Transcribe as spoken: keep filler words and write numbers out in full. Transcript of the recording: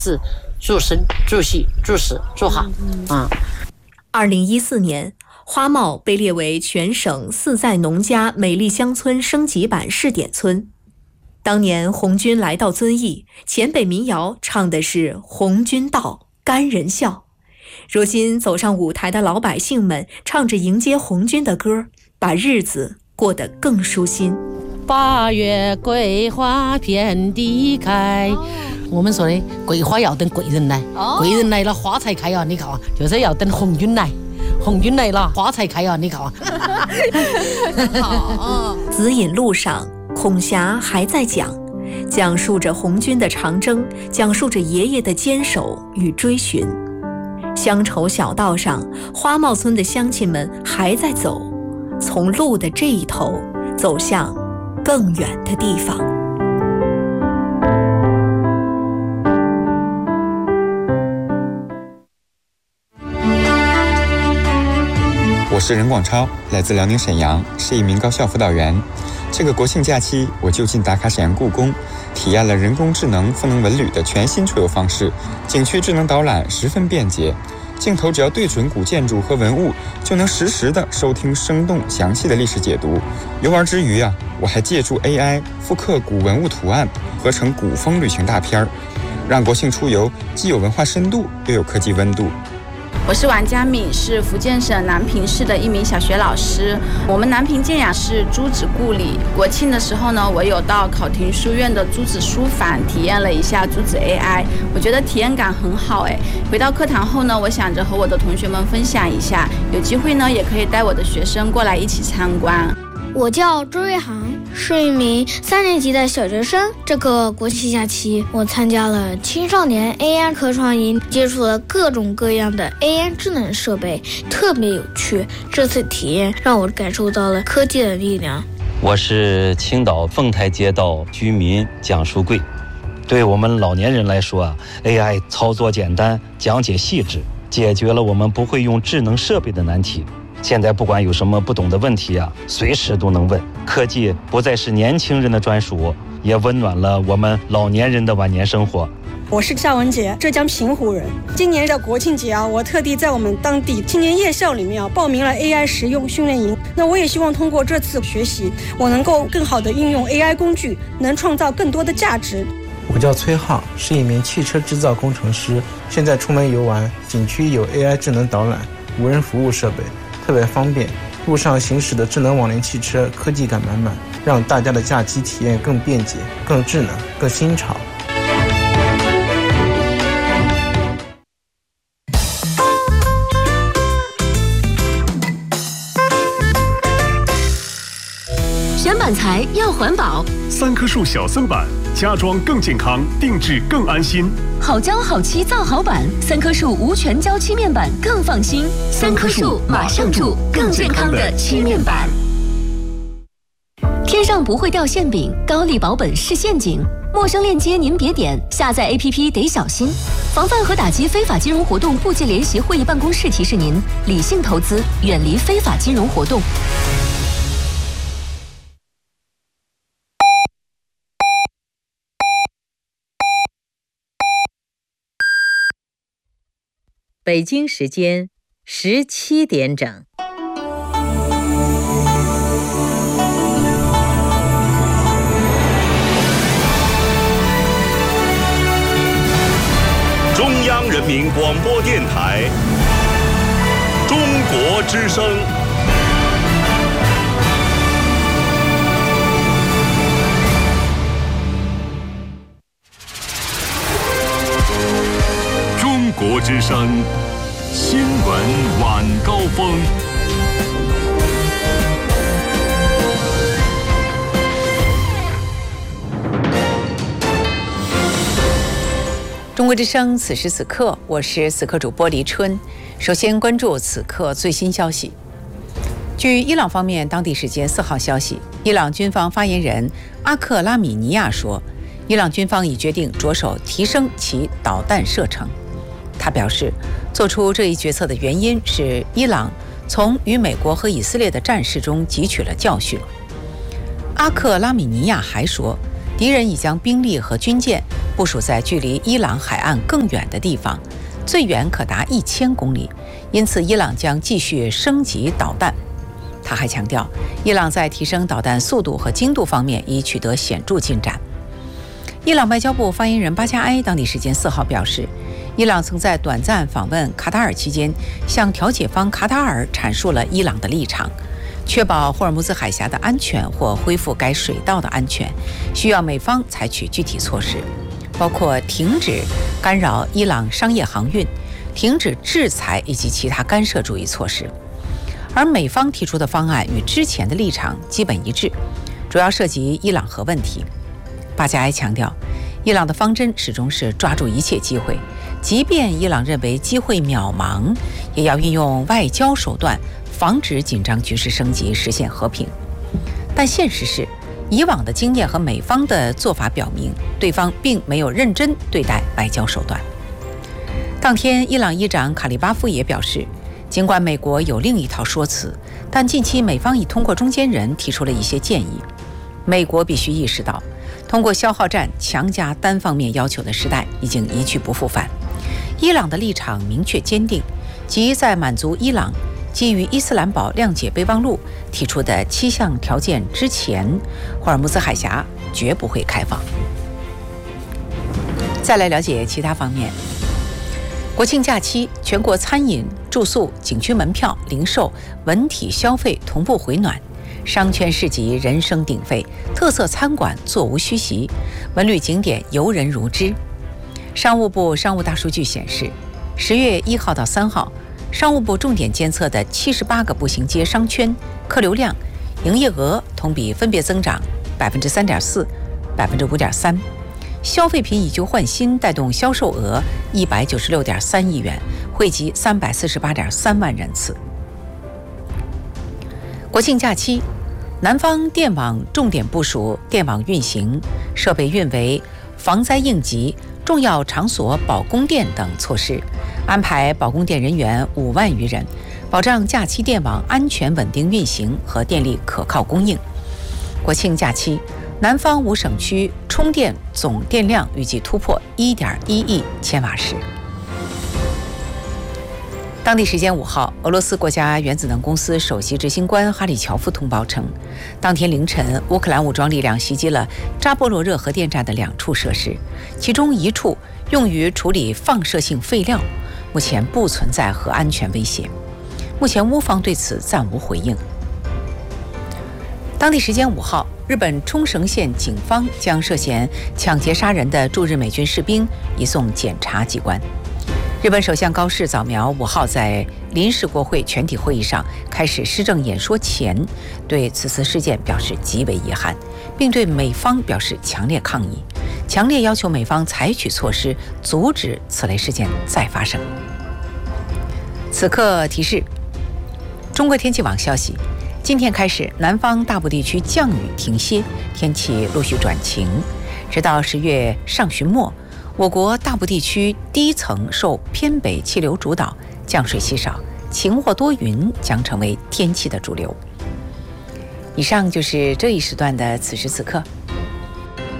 是助生、助息、助死、助好。嗯。 二零一四年，花茂被列为全省四在农家美丽乡村升级版试点村。当年红军来到遵义，黔北民谣唱的是红军到，甘人笑。如今走上舞台的老百姓们唱着迎接红军的歌，把日子过得更舒心。 八月桂花遍地开，哦、我们说的桂花要等贵人来，哦、贵人来了花才开啊！你看啊，就是要等红军来，红军来了花才开啊！你看啊。 好，紫引路上，孔霞还在讲，讲述着红军的长征，讲述着爷爷的坚守与追寻。乡愁小道上，花茂村的乡亲们还在走，从路的这一头走向更远的地方。 我是任广超，来自辽宁沈阳，是一名高校辅导员。这个国庆假期，我就近打卡沈阳故宫，体验了人工智能赋能文旅的全新出游方式。景区智能导览十分便捷，镜头只要对准古建筑和文物，就能实时的收听生动详细的历史解读。游玩之余啊，我还借助 A I 复刻古文物图案，合成古风旅行大片，让国庆出游既有文化深度，又有科技温度。 我是王佳敏，是福建省南平市的一名小学老师。我们南平建雅是朱子故里，国庆的时候呢，我有到考亭书院的朱子书房体验了一下朱子 A I， 我觉得体验感很好哎。回到课堂后呢，我想着和我的同学们分享一下，有机会呢也可以带我的学生过来一起参观。 我叫周瑞航，是一名三年级的小学生。这个国庆假期，我参加了青少年 A I 科创营，接触了各种各样的 A I 智能设备，特别有趣。这次体验让我感受到了科技的力量。 我是青岛凤台街道居民蒋书贵。对我们老年人来说啊 ，A I 操作简单，讲解细致，解决了我们不会用智能设备的难题。现在不管有什么不懂的问题啊，随时都能问。科技不再是年轻人的专属，也温暖了我们老年人的晚年生活。 我是夏文杰，浙江平湖人。今年的国庆节啊，我特地在我们当地青年夜校里面啊报名了 A I 实用训练营。那我也希望通过这次学习，我能够更好的运用 A I 工具，能创造更多的价值。 我叫崔浩，是一名汽车制造工程师。现在出门游玩，景区有 A I 智能导览、无人服务设备，特别方便。路上行驶的智能网联汽车科技感满满，让大家的假期体验更便捷、更智能、更新潮。 选板材要环保， 三棵树小森板，家装更健康，定制更安心。 好胶好漆造好板，三棵树无全胶漆面板更放心。三棵树马上住更健康的漆面板。天上不会掉馅饼，高利保本是陷阱。陌生链接您别点，下载 A P P 得小心。防范和打击非法金融活动部际联席会议办公室提示您：理性投资，远离非法金融活动。 北京时间十七点整。 中央人民广播电台，中国之声。中国之声新闻晚高峰。 中国之声，此时此刻，我是此刻主播黎春。首先关注此刻最新消息。据伊朗方面当地时间四号消息，伊朗军方发言人阿克拉米尼亚说，伊朗军方已决定着手提升其导弹射程。他表示，做出这一决策的原因是伊朗从与美国和以色列的战事中汲取了教训。阿克拉米尼亚还说，敌人已将兵力和军舰部署在距离伊朗海岸更远的地方，最远可达一千公里，因此伊朗将继续升级导弹。他还强调，伊朗在提升导弹速度和精度方面已取得显著进展。伊朗外交部发言人巴加埃当地时间四号表示，伊朗曾在短暂访问卡塔尔期间，向调解方卡塔尔阐述了伊朗的立场，确保霍尔木兹海峡的安全或恢复该水道的安全，需要美方采取具体措施，包括停止干扰伊朗商业航运、停止制裁以及其他干涉主义措施。而美方提出的方案与之前的立场基本一致，主要涉及伊朗核问题。巴加埃强调，伊朗的方针始终是抓住一切机会，即便伊朗认为机会渺茫，也要运用外交手段防止紧张局势升级，实现和平。但现实是，以往的经验和美方的做法表明，对方并没有认真对待外交手段。当天，伊朗议长卡利巴夫也表示，尽管美国有另一套说辞，但近期美方已通过中间人提出了一些建议。美国必须意识到，通过消耗战强加单方面要求的时代已经一去不复返。伊朗的立场明确坚定，即在满足伊朗基于伊斯兰堡谅解备忘录提出的七项条件之前，霍尔木兹海峡绝不会开放。再来了解其他方面。国庆假期，全国餐饮、住宿、景区门票、零售、文体消费同步回暖，商圈市集人声鼎沸，特色餐馆座无虚席，文旅景点游人如织。商务部商务大数据显示，十月一号到三号，商务部重点监测的七十八个步行街商圈客流量、营业额同比分别增长百分之三点四、百分之五点三。消费品以旧换新带动销售额一百九十六点三亿元，惠及三百四十八点三万人次。国庆假期，南方电网重点部署电网运行、设备运维、防灾应急、重要场所保供电等措施，安排保供电人员五万余人，保障假期电网安全稳定运行和电力可靠供应。国庆假期，南方五省区充电总电量预计突破 一点一亿千瓦时。当地时间五号，俄罗斯国家原子能公司首席执行官哈里乔夫通报称，当天凌晨，乌克兰武装力量袭击了扎波罗热核电站的两处设施，其中一处用于处理放射性废料，目前不存在核安全威胁。目前乌方对此暂无回应。当地时间五号，日本冲绳县警方将涉嫌抢劫杀人的驻日美军士兵移送检察机关。日本首相高市早苗五号在临时国会全体会议上开始施政演说前，对此次事件表示极为遗憾，并对美方表示强烈抗议，强烈要求美方采取措施阻止此类事件再发生。此刻提示：中国天气网消息，今天开始，南方大部地区降雨停歇，天气陆续转晴，直到十月上旬末，我国大部地区低层受偏北气流主导，降水稀少，晴或多云将成为天气的主流。以上就是这一时段的此时此刻，